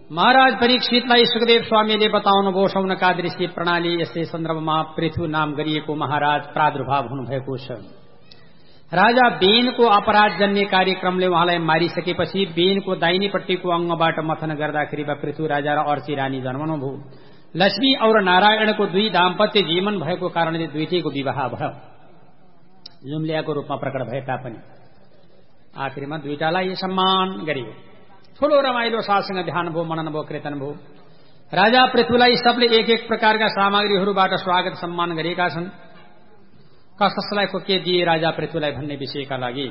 महाराज परीक्षितलाई सुखदेव स्वामीले बताउनुभयो शौनकादि ऋषि प्रणाली यसै सन्दर्भमा पृथु नाम गरिएको महाराज प्रादुर्भाव हुनुभएको छ। राजा बेनको अपराध जन्य कार्यक्रमले उहाँलाई मारिसकेपछि बेनको दाहिनेपट्टिको अंगबाट मथन गर्दाखेरि पृथु राजा र अर्ची रानी जन्मनुभयो। लक्ष्मी और नारायणको दुई दाम्पत्य जीवन भएको कारणले दुईटैको विवाह भयो। जुम्ल्याको रूपमा प्रकट भए तापनि आखिरमा दुईटालाई सम्मान गरियो। ठूलो रमाइलो सासँग ध्यान भयो, मनन भयो, कीर्तन भयो। राजा पृथुलाई सबले एक एक प्रकारका सामग्रीहरूबाट स्वागत सम्मान गरेका छन्। कसलाई के दिए राजा पृथुलाई भन्ने विषयका लागि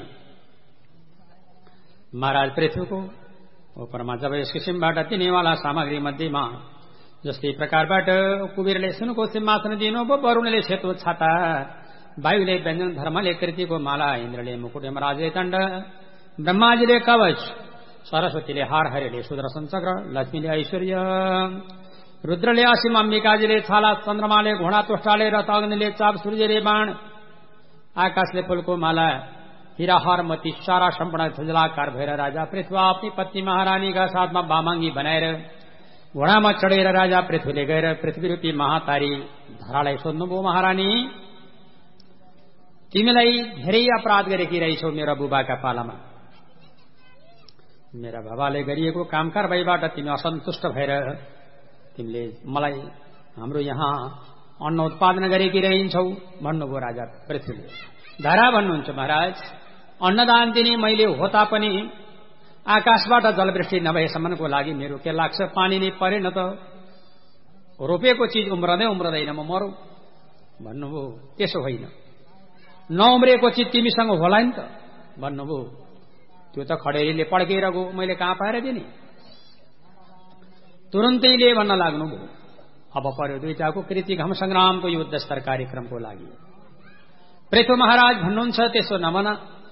महाराज पृथुको उपरमा जब यस किसिमबाट दिनेवाला सामग्री मध्येमा जस्तै प्रकारबाट कुबेरले सुनको सिंहासन दिनुभयो, वरुणले सेतो छाता, वायुले व्यञ्जन, धर्मले कृतिको माला, इन्द्रले मुकुट, यमराजले दण्ड, ब्रह्माजीले कवच, सरस्वतीले हार, हरिले सुदर्शन चक्र, लक्ष्मीले ऐश्वर्य, रुद्रले असीम, अम्बिकाजीले छाला, चन्द्रमाले घोडा, तुष्टाले रथ, अग्निले चाप, सूर्यले बाण, आकाशले फूलको माला, हिराहार मती सारा सम्पूर्ण झुजलाकार भएर राजा पृथु आफ्नी पत्नी महारानीका साथमा बामाङ्गी बनाएर घोडामा चढेर राजा पृथुले गएर पृथ्वी रूपी महातारी धरालाई सोध्नुभयो, महारानी तिमीलाई धेरै अपराध गरेकी रहेछौ मेरा बुबाका पालामा। मेरा बाबाले गरिएको काम कारबाहीबाट तिमी असन्तुष्ट भएर तिमीले मलाई हाम्रो यहाँ अन्न उत्पादन गरेकी रहन्छौ भन्नुभयो राजा पृथुले। धरा भन्नुहुन्छ महाराज अन्नदान दिने मैले हो तापनि आकाशबाट जलवृष्टि नभएसम्मको लागि मेरो के लाग्छ, पानी नै परेन त रोपेको चिज उम्रदै उम्रदैन म मरौ भन्नुभयो। त्यसो होइन, नउम्रेको चिज तिमीसँग होला नि त भन्नुभयो। त्यो त खडेरीले पड्केर गयो, मैले कहाँ पाएर दिने। तुरन्तैले भन्न लाग्नुभयो अब पर्यो दुईटाको कृति घम संग्रामको युद्ध स्तर कार्यक्रमको लागि। पृथु महाराज भन्नुहुन्छ त्यसो नभन।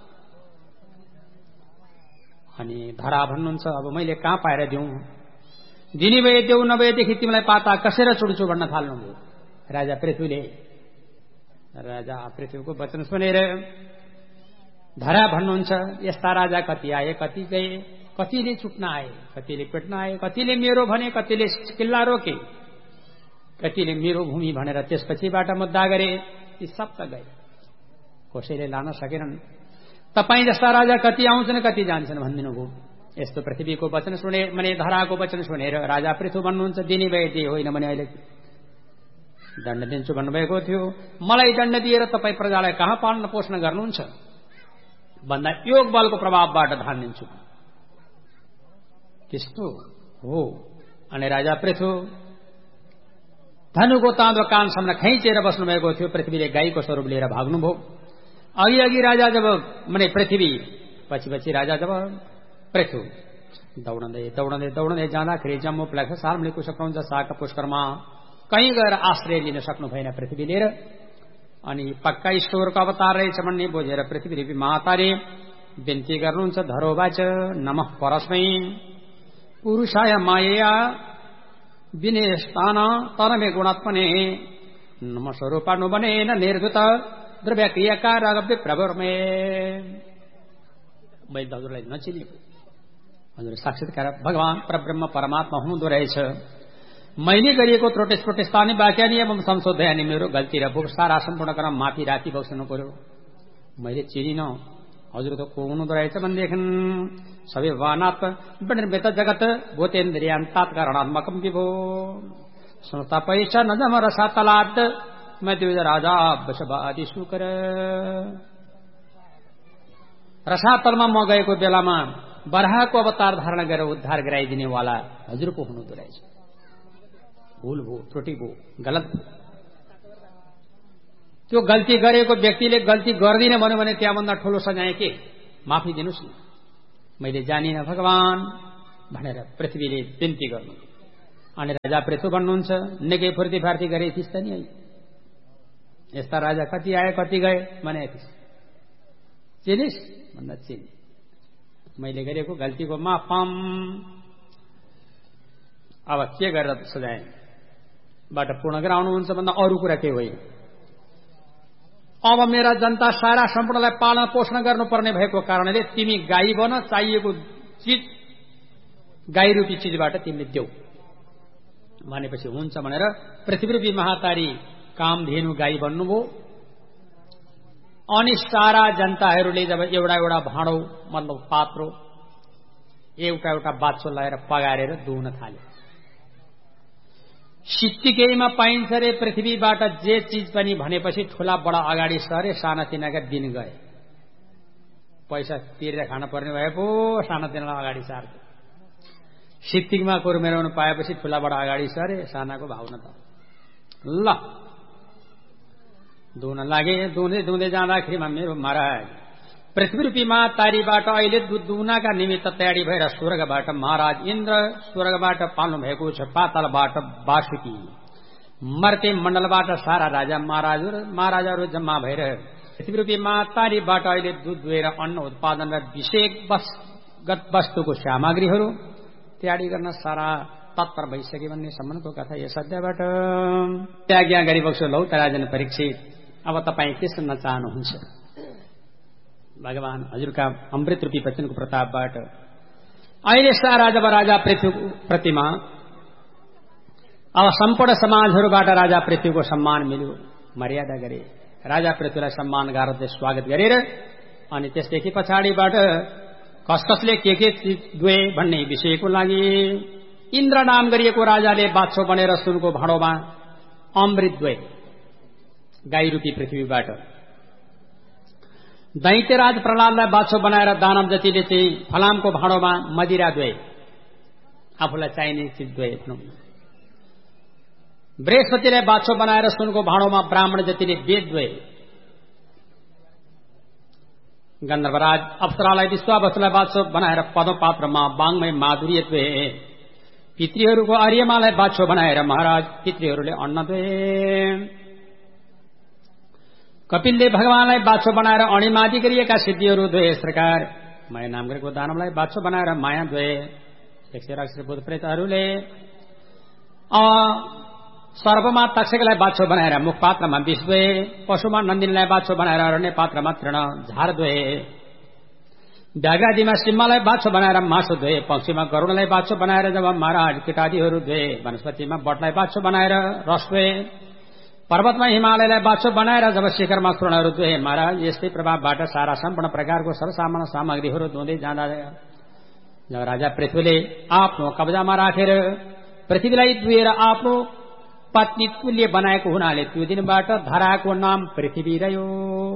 अनि धरा भन्नुहुन्छ अब मैले कहाँ पाएर दिउँ, दिने भए देऊ, नभएदेखि तिमीलाई पाता कसेर चुड्छु भन्न थाल्नुभयो राजा पृथुले। राजा पृथुको वचन सुनेर धरा भन्नुहुन्छ यस्ता राजा कति आए कति गए, कतिले चुट्न आए, कतिले पिट्न आए, कतिले मेरो भने, कतिले किल्ला रोके, कतिले मेरो भूमि भनेर त्यसपछिबाट मुद्दा गरे, ती सब त गए, कसैले लान सकेनन्। तपाईँ जस्ता राजा कति आउँछन् कति जान्छन् भनिदिनु भयो। यस्तो पृथ्वीको वचन सुने भने धराको वचन सुनेर राजा पृथु भन्नुहुन्छ दिने भए दिए, होइन भने अहिले दण्ड दिन्छु भन्नुभएको थियो। मलाई दण्ड दिएर तपाईँ प्रजालाई कहाँ पाल्न पोषण गर्नुहुन्छ भन्दा योग बलको प्रभावबाट धान दिन्छु त्यस्तो हो। अनि राजा पृथु धनुको ताँदो कानसम्म खैचेर बस्नुभएको थियो। पृथ्वीले गाईको स्वरूप लिएर भाग्नुभयो। अघि अघि राजा जब माने पृथ्वी पछि पछि राजा जब पृथु दौडँदै दौडँदै दौडँदै जाँदाखेरि जम्मू प्लेक्स सार्मले कुशक्रौञ्च शाक पुष्करमा कहीँ गएर आश्रय लिन सक्नु भएन पृथ्वी लिएर। अनि पक्का ईश्वरको अवतार रहेछ भन्ने बुझेर पृथ्वी देवी माताले विन्ती गर्नुहुन्छ धरोवाच नमः परस्मै पुरुषाय मायया विनेस्तान तरमे गुणात्मने नम स्वरूपानुबने न निर्धुत द्रव्य क्रियाकार विप्रवर्मे। मैले हजुरलाई नचिनेको, हजुर साक्षात्कार भगवान परब्रह्म परमात्मा हुनुहुँदो रहेछ। मैले गरिएको त्रुटिस्फुटिस्तानी वाक्यानि एवं संशोधयानि मेरो गल्ती र भूल सारा सम्पूर्ण क्रम माफी राखी बक्सनु पर्यो। मैले चिनिन हजुर त को हुनुहुँदो रहेछ भनेदेखि सबै वानात् विनिर्मित जगत भूतेन्द्रियान्तात् कारणात्मकं विभो संस्था पैसा नजम रसातलात् मध्य राजा वृषभादि शुकर। रसातलमा म गएको बेलामा बराहको अवतार धारण गरेर उद्धार गराइदिनेवाला हजुरको हुनुहुँदो रहेछ। भूल भो, त्रुटि भो, गलत भो। त्यो गल्ती गरेको व्यक्तिले गल्ती गर्दिन भन्यो भने त्यहाँभन्दा ठूलो सजाय के, माफी दिनुहोस् न, मैले जानिन भगवान भनेर पृथ्वीले विन्ती गर्नु। अनि राजा पृथु भन्नुहुन्छ निकै फुर्ती फार्ती गरे थिइस् त नि है, यस्ता राजा कति आए कति गए भने थिइस्, चिनिस् भन्दा चिने, मैले गरेको गल्तीको माफ पाम। अब के गरेर सजायबाट पूर्ण गराउनुहुन्छ भन्दा अरू कुरा के होइन। अब मेरा जनता सारा सम्पूर्णलाई पालन पोषण गर्नुपर्ने भएको कारणले तिमी गाई बन, चाहिएको चिज गाई रूपी चिजबाट तिमीले देऊ भनेपछि हुन्छ भनेर पृथ्वी रूपी महातारी कामधेनु गाई बन्नुभयो। अनि सारा जनताहरूले जब एउटा एउटा भाँडो मतलब पात्रो एउटा एउटा बाछो लगाएर पगारेर दुहुन थाले। सित्तिकैमा पाइन्छ रे पृथ्वीबाट जे चिज पनि भनेपछि ठूला बडा अगाडि सरे सानातिनाका दिन गए। पैसा तिरेर खान पर्ने भए पो सानातिनालाई अगाडि सार्थे। सित्तिकमा कुरमेराउन पाएपछि ठूला बडा अगाडि सरे सानाको भावना त ल दुहुन लागे। दुहुँदै जाँदाखेरिमा मेरो महाराज पृथ्वी रूपी महातारीबाट अहिले दुध दुहुनका निमित्त तयारी भएर स्वर्गबाट महाराज इन्द्र स्वर्गबाट पाल्नु भएको छ। पातालबाट वासुकी मर्ते मण्डलबाट सारा राजा महाराजाहरू जम्मा भएर पृथ्वी रूपी महातारीबाट अहिले दुध दुहेर अन्न उत्पादन र विषयगत वस्तुको सामग्रीहरू तयारी गर्न सारा तत्पर भइसके भन्ने सम्बन्धको कथा यस अध्यायबाट त्याज्ञा गरिबक्सो लौ त राजन परीक्षित। अब तपाईँ के सुन्न चाहनुहुन्छ? भगवान हजुरका अमृत रूपी वचनको प्रतापबाट अहिले सारा जब राजा पृथ्वीको प्रतिमा अब सम्पूर्ण समाजहरूबाट राजा पृथ्वीको सम्मान मिल्यो, मर्यादा गरे। राजा पृथ्वीलाई सम्मान गरेर स्वागत गरेर अनि त्यसदेखि पछाडिबाट कसले के दुए भन्ने विषयको लागि इन्द्र नाम गरिएको राजाले बाछो बनेर सुनको भाँडोमा अमृत दुए गाई रूपी पृथ्वीबाट। दैत्यराज प्रहलादलाई बाछो बनाएर दानव जतिले चाहिँ फलामको भाँडोमा मदिरा दुए आफूलाई चाहिने चिज दुए। बृहस्पतिलाई बाछो बनाएर सुनको भाँडोमा ब्राह्मण जतिले वेद दुए। गन्धर्वराज अप्सरालाई विश्वावसुलाई बाछो बनाएर पदपात्रमा वाङ्मय माधुर्य दुए। पितृहरूको अर्यमालाई बाछो बनाएर महाराज पितृहरूले अन्न दुए। कपिलले भगवानलाई बाछो बनाएर अणिमादि गरिएका सिद्धिहरू दुए। सरकार माया नाम गरेको दानवलाई बाछो बनाएर माया दुए। 180 भूत प्रेतहरूले सर्वमा तक्षकलाई बाछो बनाएर मुख पात्रमा विष दुए। पशुमा नन्दिनीलाई बाछो बनाएर अरण्य पात्रमा तृण झार दुए। व्याघ्रादिमा सिंहलाई बाछो बनाएर मासु दुए। पक्षीमा गरुडलाई बाछो बनाएर जब महाराज कीटादिहरू दुए। वनस्पतिमा बटलाई बाछो बनाएर रस दुए। पर्वतमा हिमालयलाई बाछो बनाएर जब शिखरमा तृणहरू दुए। महाराज यस्तै प्रभावबाट सारा सम्पूर्ण प्रकारको सर्वसामान्य सामग्रीहरू धुँदै जाँदा जब राजा पृथ्वीले आफ्नो कब्जामा राखेर पृथ्वीलाई दुएर आफ्नो पत्नी तुल्य बनाएको हुनाले त्यो दिनबाट धराको नाम पृथ्वी रह्यो।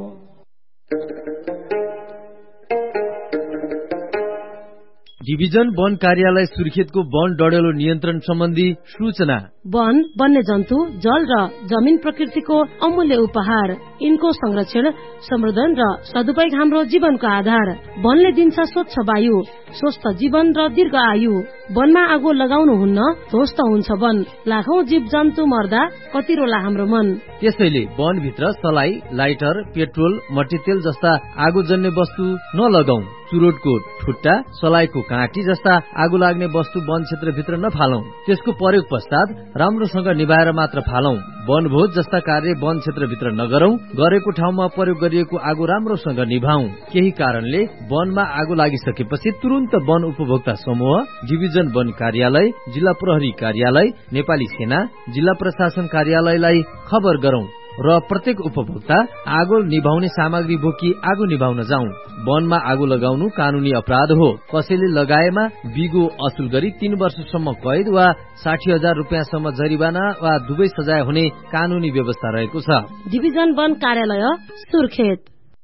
डिभिजन वन कार्यालय सुर्खेतको वन डडेलो नियन्त्रण सम्बन्धी सूचना। वन, वन्यजन्तु, जल र जमिन प्रकृतिको अमूल्य उपहार। यिनको संरक्षण, सम्वर्धन र सदुपयोग हाम्रो जीवनको आधार। वनले दिन्छ स्वच्छ वायु, स्वस्थ जीवन र दीर्घ आयु। वनमा आगो लगाउनु हुन्न, ध्वस्त हुन्छ वन। लाखौं जीव जन्तु मर्दा कति रोला हाम्रो मन। त्यसैले वनभित्र सलाई, लाइटर, पेट्रोल, मट्टीतेल जस्ता आगोजन्य वस्तु नलगाऊ। चुरोटको ठुट्टा, सलाईको काँटी जस्ता आगो लाग्ने वस्तु वन क्षेत्रभित्र नफालौं। त्यसको प्रयोग पश्चात राम्रोसँग निभाएर मात्र फालौं। वनभोज जस्ता कार्य वन क्षेत्रभित्र नगरौं। गरेको ठाउँमा प्रयोग गरिएको आगो राम्रोसँग निभाऊ। केही कारणले वनमा आगो लागिसकेपछि तुरन्त वन उपभोक्ता समूह, डिभिजन वन कार्यालय, जिल्ला प्रहरी कार्यालय, नेपाली सेना, जिल्ला प्रशासन कार्यालयलाई खबर गरौं र प्रत्येक उपभोक्ता आगो निभाउने सामग्री बोकी आगो निभाउन जाउँ। वनमा आगो लगाउनु कानूनी अपराध हो। कसैले लगाएमा बिगो असुल गरी 3 वर्षसम्म कैद वा 60,000 रुपियाँसम्म जरिवाना वा दुवै सजाय हुने कानूनी व्यवस्था रहेको छ। डिभिजन वन कार्यालय Surkhet.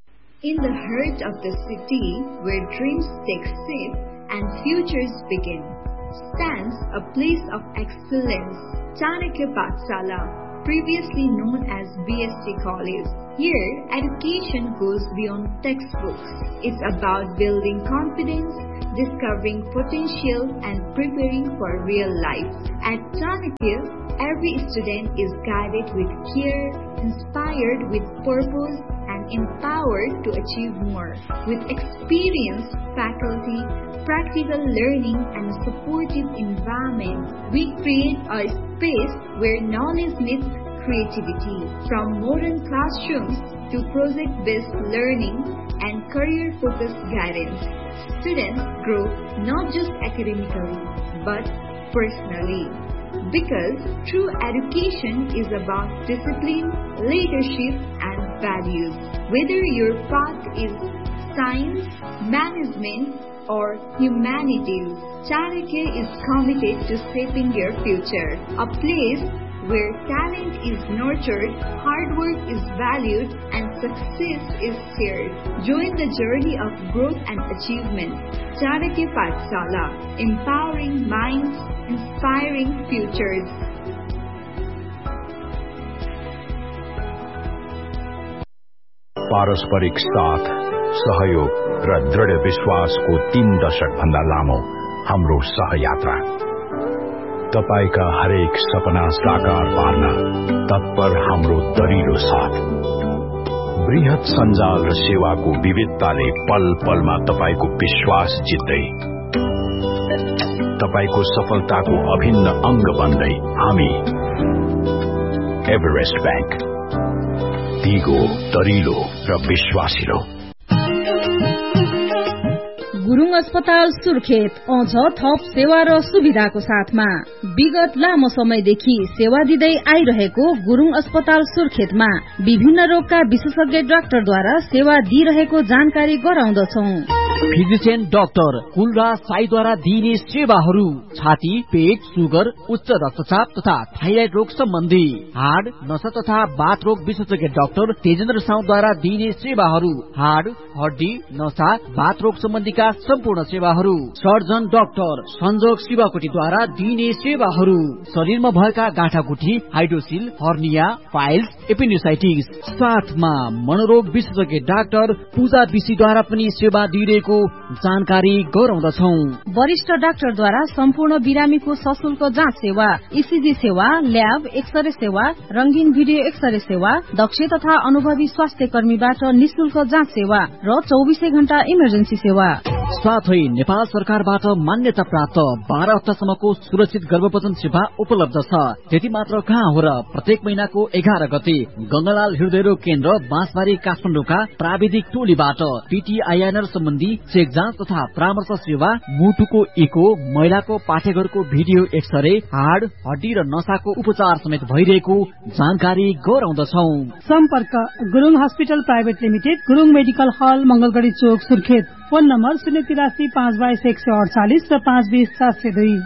In the heart of the city where dreams take shape and futures begin stands a place of excellence, Chanakya Pathshala, previously known as BSc College. Here, education goes beyond textbooks. It's about building confidence, discovering potential, and preparing for real life. At Chanakya, every student is guided with care, inspired with purpose, and empowered to achieve more. With experienced faculty, practical learning, and a supportive environment, we create a space where knowledge meets creativity. From modern classrooms to project-based learning and career-focused guidance, students grow not just academically but personally. Because true education is about discipline, leadership, and values. Whether your path is science, management, or humanities, Chanakya is committed to shaping your future. A place where talent is nurtured, hard work is valued, and success is shared. Join the journey of growth and achievement. Chanakya Pathshala, empowering minds, inspiring futures. पारस्परिक साथ, सहयोग र दृढ विश्वासको 3 दशक भन्दा लामो हाम्रो सहयात्रा। तपाईका हरेक सपना साकार पार्न तत्पर हाम्रो दरिलो साथ। बृहत सञ्जाल र सेवाको विविधताले पल पलमा तपाईको विश्वास जित्दै, तपाईको सफलताको अभिन्न अंग बन्दै हामी एभरेस्ट बैंक, दिगो, दरिलो र विश्वासिलो। गुरुङ अस्पताल सुर्खेत आउँछ थप सेवा र सुविधाको साथमा। विगत लामो समयदेखि सेवा दिँदै आइरहेको गुरुङ अस्पताल सुर्खेतमा विभिन्न रोगका विशेषज्ञ डाक्टरद्वारा सेवा दिइरहेको जानकारी गराउँदछौं। फिजिशियन डाक्टर कुलराज साईद्वारा दिइने सेवाहरू: छाती, पेट, सुगर, उच्च रक्तचाप तथा थाइराइड रोग सम्बन्धी, हाड, नसा तथा बाथ रोग विशेषज्ञ डाक्टर तेजेन्द्र साउद्वारा दिइने सेवाहरू: हाड, हड्डी, नसा, बाथ रोग सम्बन्धीका सम्पूर्ण सेवाहरू। सर्जन डाक्टर संजोग शिवकोटीद्वारा दिइने सेवाहरू: शरीरमा भएका गाँठागुठी, हाइड्रोसिल, हर्निया, पाइल्स, एपेन्डिसाइटिस। साथमा मनोरोग विशेषज्ञ डाक्टर पूजा विशीद्वारा पनि सेवा दिइरहेको जानकारी गराउँदछौं। वरिष्ठ डाक्टरद्वारा सम्पूर्ण बिरामीको सशुल्क जाँच सेवा, ईसीजी सेवा, ल्याब, एक्सरे सेवा, रंगीन भिडियो एक्सरे सेवा, दक्ष तथा अनुभवी स्वास्थ्य कर्मीबाट निशुल्क जाँच सेवा र 24 घण्टा इमर्जेन्सी सेवा। साथै नेपाल सरकारबाट मान्यता प्राप्त 12 हप्तासम्मको सुरक्षित गर्भपतन सेवा उपलब्ध छ। त्यति मात्र कहाँ हो र, प्रत्येक महिनाको 11 गते गंगालाल हृदयरोग केन्द्र बाँसबारी काठमाडौँका प्राविधिक टोलीबाट पीटीआईएनआर सम्बन्धी चेक जाँच तथा परामर्श सेवा, मुटुको इको, महिलाको पाठेघरको भिडियो एक्सरे, हाड, हड्डी र नसाको उपचार समेत भइरहेको जानकारी गराउँदछौ। सम्पर्क Gurung hospital private limited, Gurung medical हल, मंगलगढ़ी चोक, सुर्खेत। फोन नम्बर 083 522 148 र 520 702।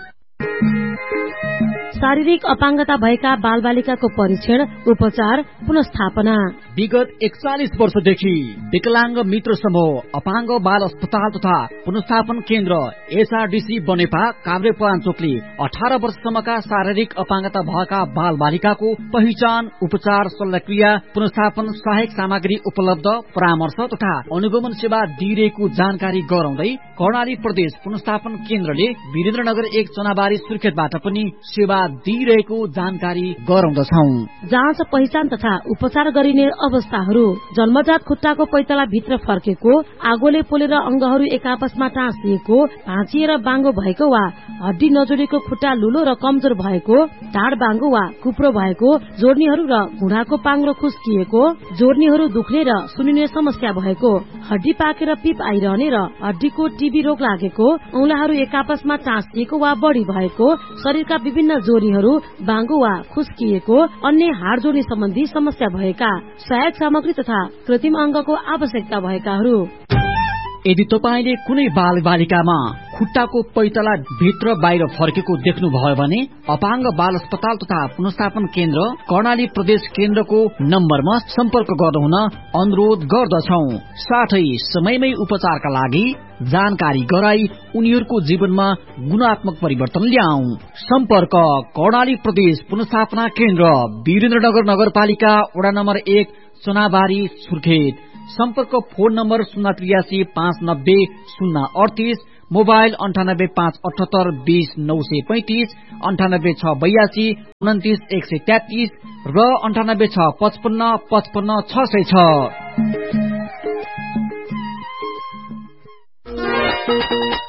शारीरिक अपाङ्गता भएका बालबालिकाको परीक्षण, उपचार, पुनस्थापना। विगत 41 वर्षदेखि विकलांग मित्र समूह, अपाङ्ग बाल अस्पताल तथा पुनस्थापन केन्द्र एसआरडीसी बनेपा काभ्रेपलाञ्चोकले 18 वर्षसम्मका शारीरिक अपाङ्गता भएका बाल बालिकाको पहिचान, उपचार, शल्यक्रिया, पुनस्थापन सहायक सामग्री उपलब्ध, परामर्श तथा अनुगमन सेवा दिइरहेको जानकारी गराउँदै कर्णाली प्रदेश पुनस्थापन केन्द्रले वीरेन्द्रनगर 1 चनाबारी सुर्खेतबाट पनि सेवा दिइरहेको जानकारी गराउँदछौं। जाँच, पहिचान तथा उपचार गरिने अवस्थाहरू: जन्मजात खुट्टाको पैताला भित्र फर्केको, आगोले पोलेर अंगहरू एक आपसमा टाँसिएको, भाँचिएर बाङ्गो भएको वा हड्डी नजोडेको खुट्टा लुलो र कमजोर भएको, ढाड बाङ्गो वा कुप्रो भएको, जोर्नीहरू र घुँडाको पाङ्रो खुस्किएको, जोर्नीहरू दुख्ने र सुनिने समस्या भएको, हड्डी पाकेर पिप आइरहने र हड्डीको टीबी रोग लागेको, औंलाहरू एक आपसमा टाँसिएको वा बढी भएको, शरीरका विभिन्न जोर्नीहरू बाङ्गो वा खुस्किएको, अन्य हाड जोड्ने सम्बन्धी समस्या भएका, सहायक सामग्री तथा कृत्रिम अंगको आवश्यकता भएकाहरू। यदि तपाईले कुनै बाल बालिकामा खुट्टाको पैतला भित्र बाहिर फर्केको देख्नुभयो भने अपाङ्ग बाल अस्पताल तथा पुनस्थापन केन्द्र कर्णाली प्रदेश केन्द्रको नम्बरमा सम्पर्क गर्नुहुन अनुरोध गर्दछौ। साथै समयमै उपचारका लागि जानकारी गराई उनीहरूको जीवनमा गुणात्मक परिवर्तन ल्याऊ। सम्पर्क कर्णाली प्रदेश पुनस्थापना केन्द्र, वीरेन्द्रनगर नगरपालिका, वडा नम्बर 1, चनाबारी, सुर्खेत। सम्पर्क फोन नम्बर 083 590 038, मोबाइल 98 578 20 935, 98 682 29 133 र 98 655 55 606।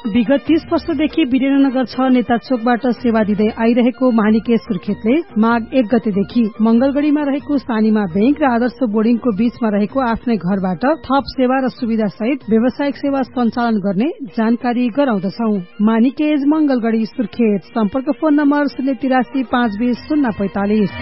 विगत 30 वर्षदेखि वीरेन्द्रनगर 6 नेता चोकबाट सेवा दिँदै आइरहेको मानिके सुर्खेतले माघ 1 गतेदेखि मंगलगढ़ीमा रहेको सानीमा बैंक र आदर्श बोर्डिङको बीचमा रहेको आफ्नै घरबाट थप सेवा र सुविधा सहित व्यावसायिक सेवा सञ्चालन गर्ने जानकारी गराउँदछौ। मानिकेज मंगलगढ़ी सुर्खेत। सम्पर्क फोन नम्बर 083 520 045।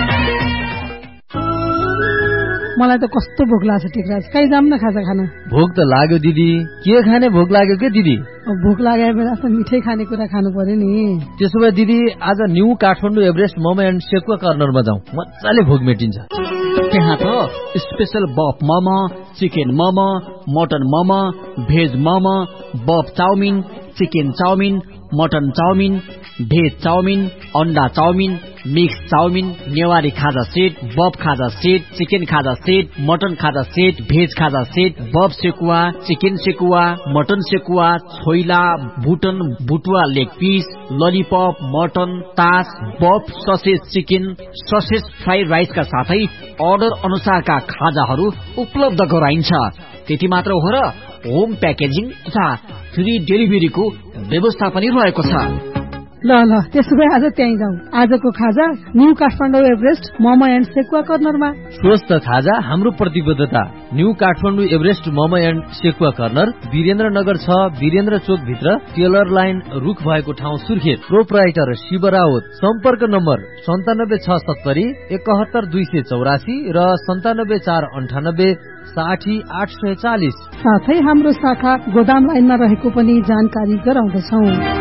मलाई त कस्तो भोक लाग्छ टेकराज, कहीँ जाम न खाजा खान। भोक त लाग्यो दिदी, के खाने भोक लाग्यो के दिदी? भोक लागेको बेला त मिठै खानेकुरा खानु पर्यो नि। त्यसो भए दिदी आज new Kathmandu Everest momo and sekuwa कर्नरमा जाउँ, मजाले भोक मेटिन्छ। त्यहाँ त स्पेशल बफ momo, chicken momo, mutton momo, veg momo, बफ chowmein, chicken chowmein, mutton chowmein, veg chowmein, अन्डा चाउमिन, मिक्स चाउमिन, नेवारी खाजा सेट, बफ खाजा सेट, चिकन खाजा सेट, मटन खाजा सेट, भेज खाजा सेट, बफ sekuwa, chicken sekuwa, mutton sekuwa, choila, बुटन बुटुवा leg piece, lollipop, mutton, तास, बफ ससेज चिकन, ससेज फ्राइड राइसका साथै order अनुसारका खाजाहरू उपलब्ध गराइन्छ। त्यति मात्र हो र होम प्याकेजिङ तथा फ्री डेलिभरीको व्यवस्था पनि रहेको छ। ल त्यसो भए आज त्यहीँ जाउँ। आजको खाजा new Kathmandu Everest momo and sekuwa कर्नरमा। स्वस्थ खाजा हाम्रो प्रतिबद्धता। New Kathmandu Everest momo and sekuwa corner, Birendranagar 6 Birendra चोक भित्र टेलर लाइन रुख भएको ठाउँ सुर्खेत। प्रोप्राइटर शिव राउत। सम्पर्क नम्बर 97670 71284 र 97498 60840। साथै हाम्रो शाखा गोदाम लाइनमा रहेको पनि जानकारी गराउँदछौ।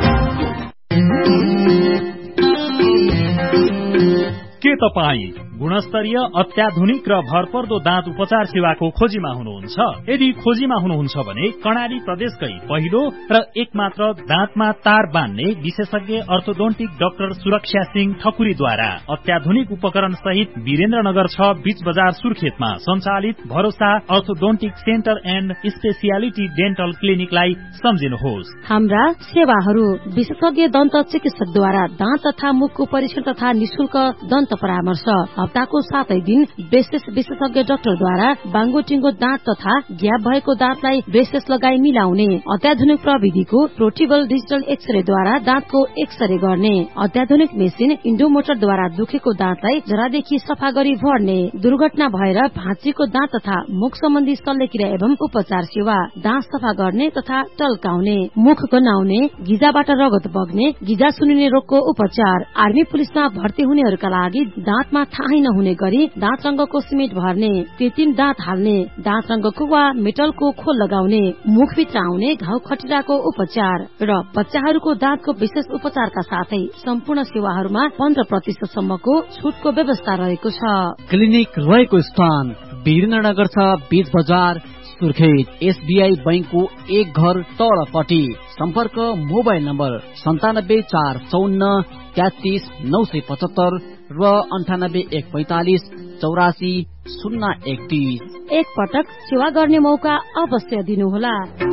के तपाईँ गुणस्तरीय अत्याधुनिक र भरपर्दो दाँत उपचार सेवाको खोजीमा हुनुहुन्छ? यदि खोजीमा हुनुहुन्छ भने कर्णाली प्रदेशकै पहिलो र एकमात्र दाँतमा तार बान्ने विशेषज्ञ अर्थोडोन्टिक डाक्टर सुरक्षा सिंह ठकुरीद्वारा अत्याधुनिक उपकरण सहित वीरेन्द्रनगर 6 बीच बजार सुर्खेतमा सञ्चालित भरोसा orthodontic centre and speciality dental क्लिनिकलाई सम्झिनुहोस्। हाम्रा सेवाहरू विशेषज्ञ दन्त चिकित्सकद्वारा दाँत तथा मुखको परीक्षण तथा निशुल्क दन्त परामर्श। हप्ताको 7 दिन विशेषज्ञ डाक्टरद्वारा बाङ्गोटिङ्गो दाँत तथा ग्याप भएको दाँतलाई ब्रेसेस लगाई मिलाउने। अत्याधुनिक प्रविधिको पोर्टेबल डिजिटल एक्सरेद्वारा दाँतको एक्सरे गर्ने। अत्याधुनिक मेसिन इन्डोमोटरद्वारा दुखेको दाँतलाई जरादेखि सफा गरी भर्ने। दुर्घटना भएर भाँचिएको दाँत तथा मुख सम्बन्धी शल्यक्रिया एवं उपचार सेवा। दाँत सफा गर्ने तथा टल्काउने। मुख गन्हाउने, गिजाबाट रगत बग्ने, गिजा सुनिने रोगको उपचार। आर्मी पुलिसमा भर्ती हुनेहरूका लागि दाँतमा थाहै नहुने गरी दाँत रंगको सिमेन्ट भर्ने, कृत्रिम दाँत हाल्ने, दाँत रंगको वा मेटलको खोल लगाउने, मुखभित्र आउने घाउ खटिराको उपचार र बच्चाहरूको दाँतको विशेष उपचारका साथै सम्पूर्ण सेवाहरूमा 15% सम्मको छुटको व्यवस्था रहेको छ। क्लिनिक रहेको स्थान वीरेन्द्रनगर 6 बीच बजार सुर्खेत। एसबीआई बैंकको एक घर तलपट्टि। सम्पर्क मोबाइल नम्बर 97 454 33 975 र 98 145 84 031। एक पटक सेवा गर्ने मौका अवश्य दिनुहोला।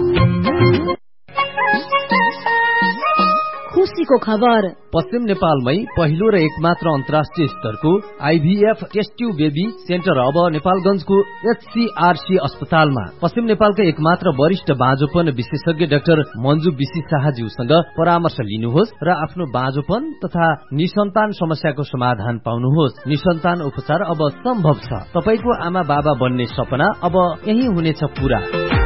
खुशीको खबर पश्चिम नेपालमै पहिलो र एकमात्र अन्तर्राष्ट्रिय स्तरको IVF test tube baby centre अब नेपालगञ्जको एचसीआरसी अस्पतालमा। पश्चिम नेपालका एकमात्र वरिष्ठ बाँझोपन विशेषज्ञ डाक्टर मन्जु बिसी शाहज्यूसँग परामर्श लिनुहोस् र आफ्नो बाँझोपन तथा निसन्तान समस्याको समाधान पाउनुहोस्। निसन्तान उपचार अब सम्भव छ। तपाईको आमा बाबा बन्ने सपना अब यही हुनेछ पूरा।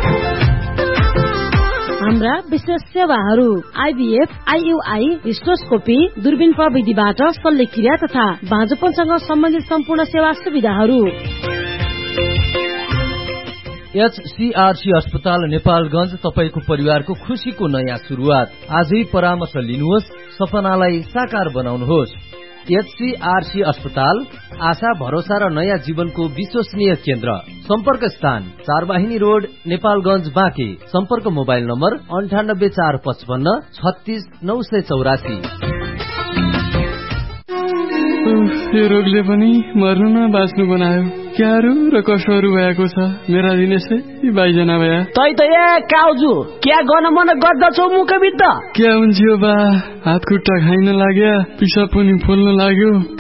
हाम्रा विशेष सेवाहरू आइभीएफ, आइयुआई, हिस्टोस्कोपी, दूरबीन प्रविधिबाट शल्यक्रिया तथा बाँझोपनसँग सम्बन्धित सम्पूर्ण सेवा सुविधाहरू। एचसीआरसी अस्पताल नेपालगञ्ज, तपाईको परिवारको खुशीको नयाँ सुरुवात। आजै परामर्श लिनुहोस्, सपनालाई साकार बनाउनुहोस्। एचसीआरसी अस्पताल आशा, भरोसा र नयाँ जीवनको विश्वसनीय केन्द्र। सम्पर्क स्थान 4 वाहिनी रोड, नेपालगञ्ज बाँके। सम्पर्क मोबाइल नम्बर 98 455 36 984। यो रोगले पनि मर्नु न बाँच्नु बनायो। क्याहरू र कसोहरू भएको छ मेरा दिनेशै बाइजना भया। तै त ए काउजु क्या गर्न मन गर्दछौ मुखभित्र? क्या हुन्छ बा, हात खुट्टा खाइन लाग्यो, पिसाब पनि फुल्न लाग्यो।